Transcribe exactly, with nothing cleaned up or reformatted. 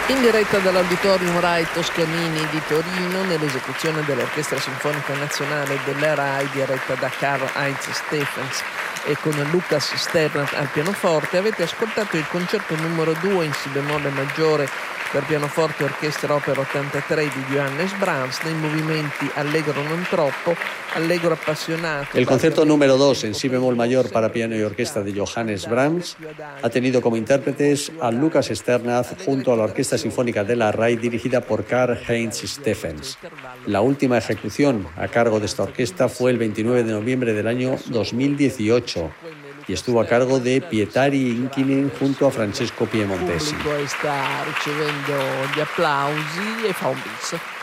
In diretta dall'Auditorium Rai Toscanini di Torino, nell'esecuzione dell'Orchestra Sinfonica Nazionale della Rai, diretta da Karl-Heinz Stephens e con Lukas Sternat al pianoforte, avete ascoltato il concerto numero due in Si bemolle maggiore per pianoforte e orchestra opera ottantatré di Johannes Brahms, nei movimenti allegro non troppo, allegro appassionato. El concierto número dos en Si bemol mayor para piano y orquesta de Johannes Brahms ha tenido como intérpretes a Lukas Sternat junto a la Orquesta Sinfónica de la Rai dirigida por Karl-Heinz Stephens. La última ejecución a cargo de esta orquesta fue el veintinueve de noviembre del año dos mil dieciocho y estuvo a cargo de Pietari Inkinen junto a Francesco Piemontesi. Il pubblico sta ricevendo gli applausi e fa un bis.